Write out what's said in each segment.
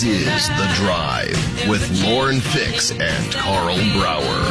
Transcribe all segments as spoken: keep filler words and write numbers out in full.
Is The Drive with Lauren Fix and Carl Brower.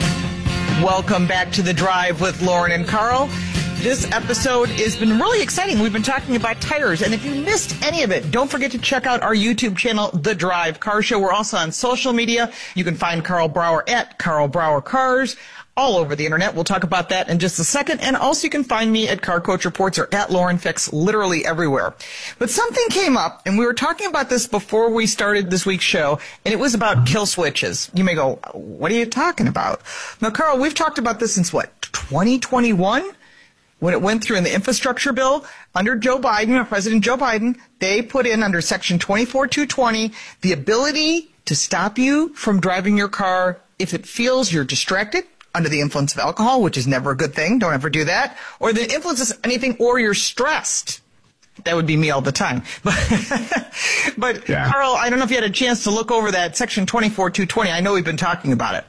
Welcome back to The Drive with Lauren and Carl. This episode has been really exciting. We've been talking about tires, and if you missed any of it, don't forget to check out our YouTube channel, The Drive Car Show. We're also on social media. You can find Carl Brower at Carl Brower Cars all over the internet. We'll talk about that in just a second. And also you can find me at Car Coach Reports or at Lauren Fix, literally everywhere. But something came up, and we were talking about this before we started this week's show, and it was about kill switches. You may go, what are you talking about? Now, Carl, we've talked about this since, what, twenty twenty-one? When it went through in the infrastructure bill under Joe Biden, President Joe Biden, they put in under Section twenty-four two twenty the ability to stop you from driving your car if it feels you're distracted, under the influence of alcohol, which is never a good thing. Don't ever do that. Or the influence of anything, or you're stressed. That would be me all the time. But, but yeah. Carl, I don't know if you had a chance to look over that Section twenty-four two twenty. I know we've been talking about it.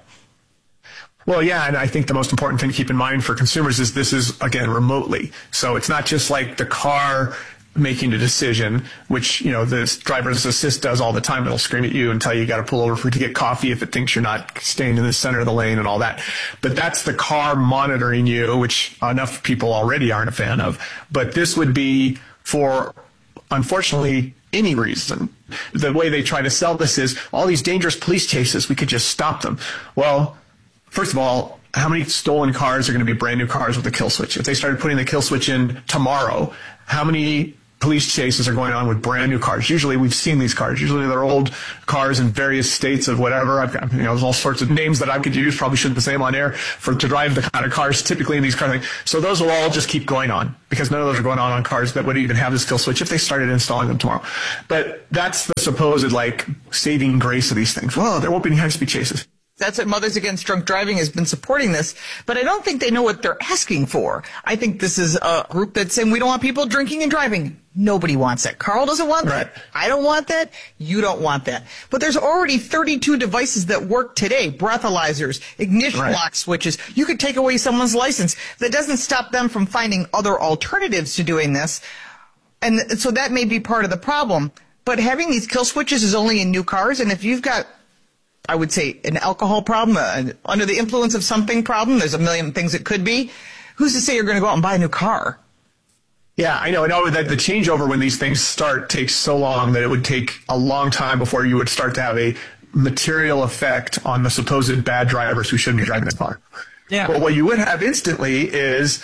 Well, yeah, and I think the most important thing to keep in mind for consumers is this is, again, remotely. So it's not just like the car making a decision, which, you know, the driver's assist does all the time. It'll scream at you and tell you you got to pull over for to get coffee if it thinks you're not staying in the center of the lane and all that. But that's the car monitoring you, which enough people already aren't a fan of. But this would be for, unfortunately, any reason. The way they try to sell this is all these dangerous police chases, we could just stop them. Well, first of all, how many stolen cars are going to be brand new cars with a kill switch? If they started putting the kill switch in tomorrow, how many police chases are going on with brand new cars? Usually we've seen these cars. Usually they're old cars in various states of whatever. I've got, you know, there's all sorts of names that I could use. Probably shouldn't say them on air for to drive the kind of cars typically in these cars. So those will all just keep going on because none of those are going on on cars that would even have this kill switch if they started installing them tomorrow. But that's the supposed like saving grace of these things. Well, there won't be any high-speed chases. That's what Mothers Against Drunk Driving has been supporting this, but I don't think they know what they're asking for. I think this is a group that's saying we don't want people drinking and driving. Nobody wants that. Carl doesn't want right. that. I don't want that. You don't want that. But there's already thirty-two devices that work today. Breathalyzers, ignition right. lock switches. You could take away someone's license. That doesn't stop them from finding other alternatives to doing this. And so that may be part of the problem. But having these kill switches is only in new cars, and if you've got, I would say, an alcohol problem, uh, under the influence of something problem, there's a million things it could be. Who's to say you're going to go out and buy a new car? Yeah, I know. I know that the changeover when these things start takes so long that it would take a long time before you would start to have a material effect on the supposed bad drivers who shouldn't be driving the car. Yeah. But what you would have instantly is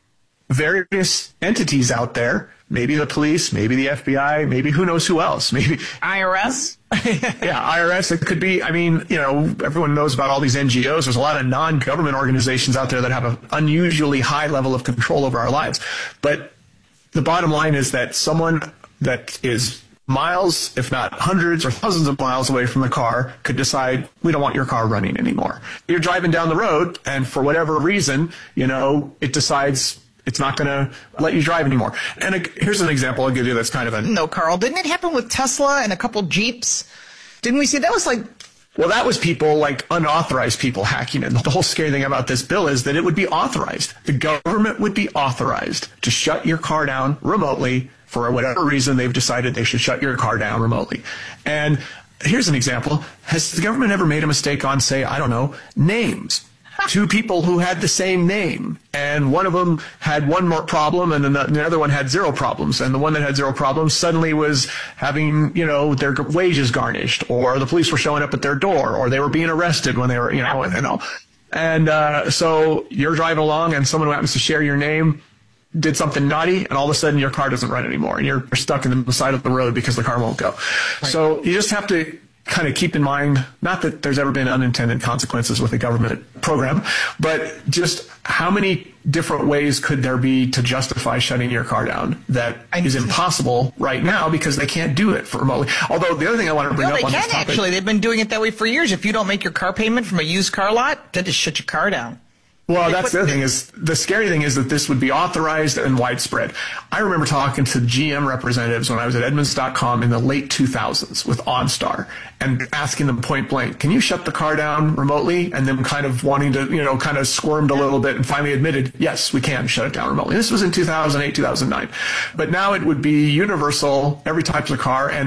various entities out there, maybe the police, maybe the F B I, maybe who knows who else, maybe I R S. Yeah, I R S. It could be, I mean, you know, everyone knows about all these N G Os. There's a lot of non-government organizations out there that have an unusually high level of control over our lives. But the bottom line is that someone that is miles, if not hundreds or thousands of miles away from the car could decide, we don't want your car running anymore. You're driving down the road, and for whatever reason, you know, it decides it's not going to let you drive anymore. And a, here's an example I'll give you that's kind of a... No, Carl, didn't it happen with Tesla and a couple Jeeps? Didn't we see that was like... Well, that was people, like unauthorized people hacking it. The whole scary thing about this bill is that it would be authorized. The government would be authorized to shut your car down remotely. For whatever reason, they've decided they should shut your car down remotely. And here's an example. Has the government ever made a mistake on, say, I don't know, names? Two people who had the same name, and one of them had one more problem, and then the, the other one had zero problems. And the one that had zero problems suddenly was having, you know, their wages garnished, or the police were showing up at their door, or they were being arrested when they were, you know, and, and all. And uh, so you're driving along, and someone who happens to share your name did something naughty, and all of a sudden your car doesn't run anymore, and you're stuck in the side of the road because the car won't go. Right. So you just have to kind of keep in mind, not that there's ever been unintended consequences with a government program, but just how many different ways could there be to justify shutting your car down that is impossible right now because they can't do it for remotely. Although the other thing I want to bring no, up on they this can topic, actually. They've been doing it that way for years. If you don't make your car payment from a used car lot, they just shut your car down. Well, that's the other thing is the scary thing is that this would be authorized and widespread. I remember talking to G M representatives when I was at Edmunds dot com in the late two thousands with OnStar and asking them point blank, can you shut the car down remotely? And them kind of wanting to, you know, kind of squirmed a little bit and finally admitted, yes, we can shut it down remotely. This was in two thousand eight, two thousand nine. But now it would be universal, every type of car. And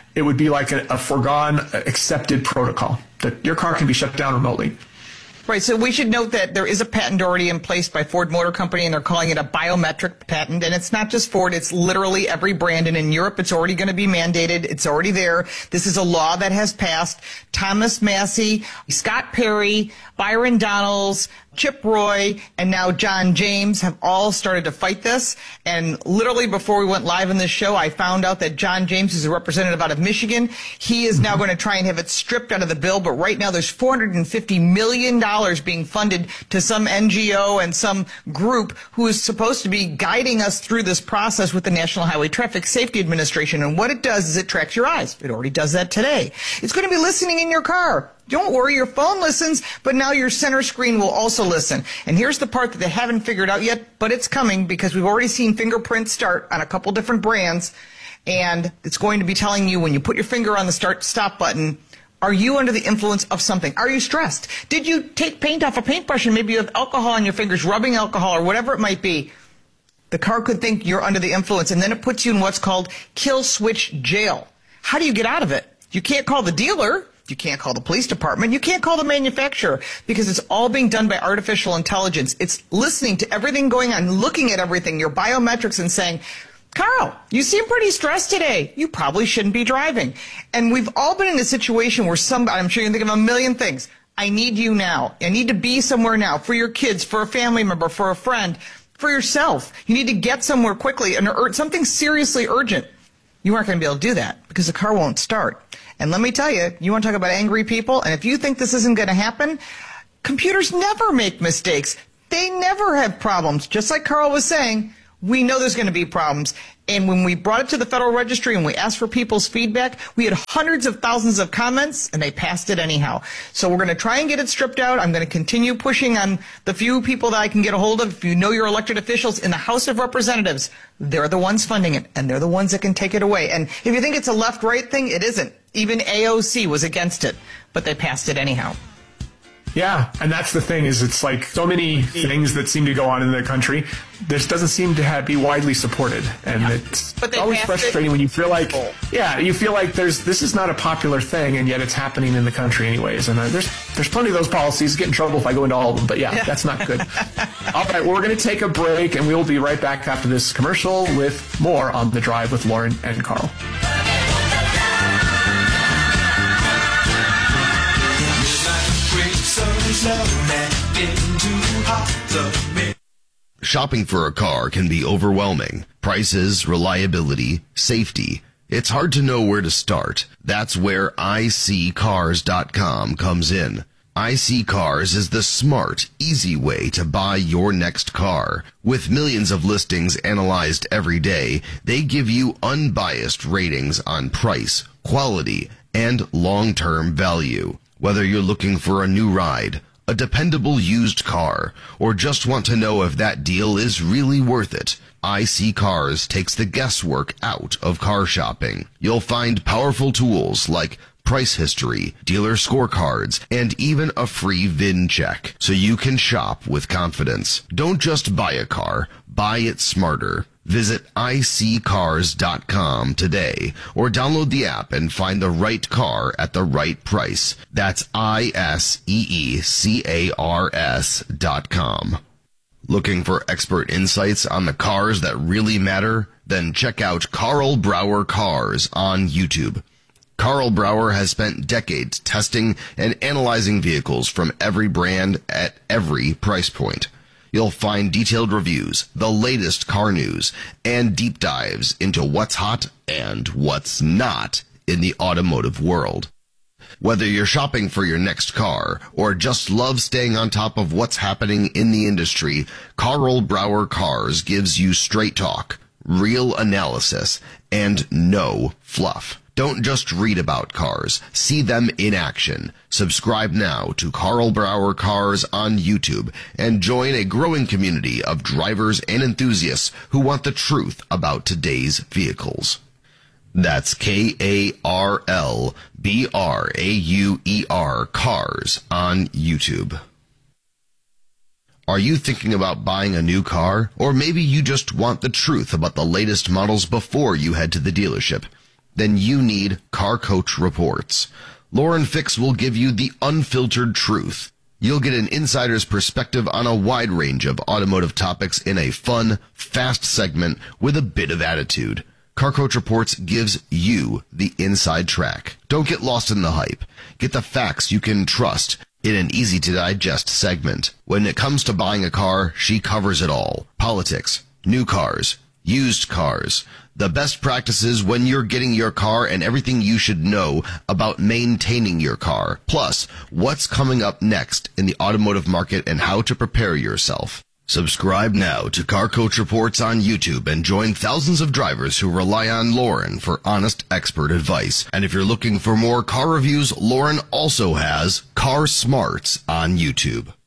it would be like a, a foregone accepted protocol that your car can be shut down remotely. Right, so we should note that there is a patent already in place by Ford Motor Company, and they're calling it a biometric patent. And it's not just Ford, it's literally every brand. And in Europe, it's already going to be mandated. It's already there. This is a law that has passed. Thomas Massey, Scott Perry, Byron Donalds, Chip Roy, and now John James have all started to fight this. And literally before we went live on this show, I found out that John James is a representative out of Michigan. He is now going to try and have it stripped out of the bill. But right now there's four hundred fifty million dollars being funded to some N G O and some group who is supposed to be guiding us through this process with the National Highway Traffic Safety Administration. And what it does is it tracks your eyes. It already does that today. It's going to be listening in your car. Don't worry, your phone listens, but now your center screen will also listen. And here's the part that they haven't figured out yet, but it's coming because we've already seen fingerprints start on a couple different brands. And it's going to be telling you when you put your finger on the start stop button, are you under the influence of something? Are you stressed? Did you take paint off a paintbrush and maybe you have alcohol on your fingers, rubbing alcohol or whatever it might be? The car could think you're under the influence, and then it puts you in what's called kill switch jail. How do you get out of it? You can't call the dealer. You can't call the police department. You can't call the manufacturer because it's all being done by artificial intelligence. It's listening to everything going on, looking at everything, your biometrics, and saying, Carl, you seem pretty stressed today. You probably shouldn't be driving. And we've all been in a situation where somebody, I'm sure you can think of a million things. I need you now. I need to be somewhere now for your kids, for a family member, for a friend, for yourself. You need to get somewhere quickly and or something seriously urgent. You aren't going to be able to do that because the car won't start. And let me tell you, you want to talk about angry people? And if you think this isn't going to happen, computers never make mistakes. They never have problems. Just like Carl was saying, we know there's going to be problems. And when we brought it to the Federal Registry and we asked for people's feedback, we had hundreds of thousands of comments, and they passed it anyhow. So we're going to try and get it stripped out. I'm going to continue pushing on the few people that I can get a hold of. If you know your elected officials in the House of Representatives, they're the ones funding it, and they're the ones that can take it away. And if you think it's a left-right thing, it isn't. Even A O C was against it, but they passed it anyhow. Yeah, and that's the thing, is it's like so many things that seem to go on in the country, this doesn't seem to have, be widely supported. And yeah. it's always frustrating it. when you feel like, yeah, you feel like there's this is not a popular thing, and yet it's happening in the country anyways. And uh, there's there's plenty of those policies. Get in trouble if I go into all of them, but yeah, yeah. that's not good. All right, well, we're going to take a break, and we will be right back after this commercial with more on The Drive with Lauren and Carl. Shopping for a car can be overwhelming. Prices, reliability, safety. It's hard to know where to start. That's where I C cars dot com comes in. iSeeCars is the smart, easy way to buy your next car. With millions of listings analyzed every day, they give you unbiased ratings on price, quality, and long-term value. Whether you're looking for a new ride, a dependable used car, or just want to know if that deal is really worth it, iSeeCars takes the guesswork out of car shopping. You'll find powerful tools like price history, dealer scorecards, and even a free V I N check, so you can shop with confidence. Don't just buy a car, buy it smarter. Visit I C cars dot com today or download the app and find the right car at the right price. That's I S E E C A R S dot com. Looking for expert insights on the cars that really matter? Then check out Carl Brower Cars on YouTube. Carl Brower has spent decades testing and analyzing vehicles from every brand at every price point. You'll find detailed reviews, the latest car news, and deep dives into what's hot and what's not in the automotive world. Whether you're shopping for your next car or just love staying on top of what's happening in the industry, Carl Brower Cars gives you straight talk, real analysis, and no fluff. Don't just read about cars. See them in action. Subscribe now to Carl Brower Cars on YouTube and join a growing community of drivers and enthusiasts who want the truth about today's vehicles. That's K A R L B R A U E R Cars on YouTube. Are you thinking about buying a new car? Or maybe you just want the truth about the latest models before you head to the dealership? then you need Car Coach Reports. Lauren Fix will give you the unfiltered truth. You'll get an insider's perspective on a wide range of automotive topics in a fun, fast segment with a bit of attitude. Car Coach Reports gives you the inside track. Don't get lost in the hype. Get the facts you can trust in an easy-to-digest segment. When it comes to buying a car, she covers it all. Politics, new cars, used cars, the best practices when you're getting your car, and everything you should know about maintaining your car. Plus, what's coming up next in the automotive market and how to prepare yourself. Subscribe now to Car Coach Reports on YouTube and join thousands of drivers who rely on Lauren for honest expert advice. And if you're looking for more car reviews, Lauren also has Car Smarts on YouTube.